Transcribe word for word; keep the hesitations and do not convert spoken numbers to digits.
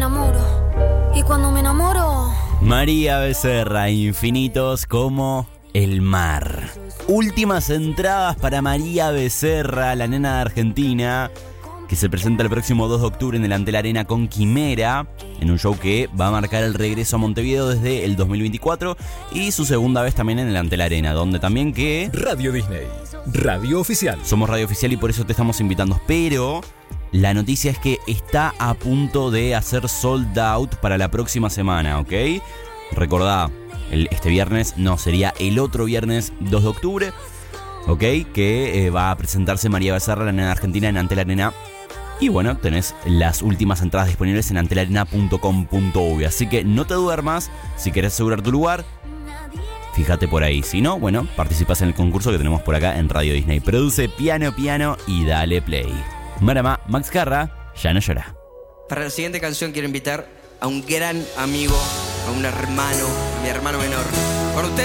enamoro. Y cuando me enamoro... María Becerra, infinitos como el mar. Últimas entradas para María Becerra, la nena de Argentina, que se presenta el próximo dos de octubre en el Antel Arena con Quimera, en un show que va a marcar el regreso a Montevideo desde el dos mil veinticuatro y su segunda vez también en el Antel Arena, donde también que... Radio Disney, radio oficial. Somos radio oficial y por eso te estamos invitando, pero la noticia es que está a punto de hacer sold out para la próxima semana, ¿ok? Recordá, el, este viernes, no, sería el otro viernes dos de octubre, ¿ok? Que eh, va a presentarse María Becerra, la nena de Argentina, en Antel Arena. Y bueno, tenés las últimas entradas disponibles en antelarena punto com punto uy. Así que no te duermas, si querés asegurar tu lugar, fíjate por ahí. Si no, bueno, participas en el concurso que tenemos por acá en Radio Disney. Produce Piano Piano y dale play. Marama, Max Carra, ya no llora. Para la siguiente canción quiero invitar a un gran amigo, a un hermano, a mi hermano menor. Con ustedes.